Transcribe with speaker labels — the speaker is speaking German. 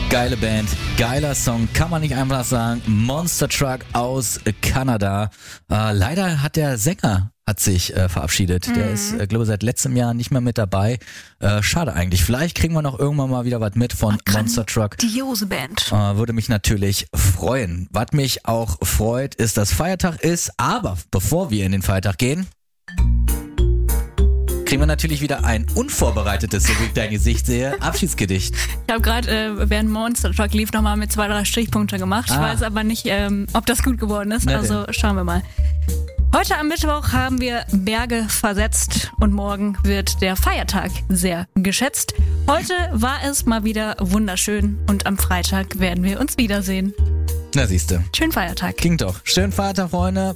Speaker 1: Geile Band, geiler Song, kann man nicht einfach sagen. Monster Truck aus Kanada. Leider hat der Sänger sich verabschiedet. Der ist, glaube ich, seit letztem Jahr nicht mehr mit dabei. Schade eigentlich. Vielleicht kriegen wir noch irgendwann mal wieder was mit von Monster Truck.
Speaker 2: Grandiose Band.
Speaker 1: Würde mich natürlich freuen. Was mich auch freut, ist, dass Feiertag ist. Aber bevor wir in den Feiertag gehen, kriegen wir natürlich wieder ein unvorbereitetes, so wie ich dein Gesicht sehe, Abschiedsgedicht.
Speaker 2: Ich habe gerade, während Monster Truck lief, nochmal mit 2-3 Stichpunkte gemacht. Ich weiß aber nicht, ob das gut geworden ist. Also schauen wir mal. Heute am Mittwoch haben wir Berge versetzt und morgen wird der Feiertag sehr geschätzt. Heute war es mal wieder wunderschön und am Freitag werden wir uns wiedersehen.
Speaker 1: Na siehste.
Speaker 2: Schönen Feiertag.
Speaker 1: Klingt doch. Schönen Feiertag, Freunde.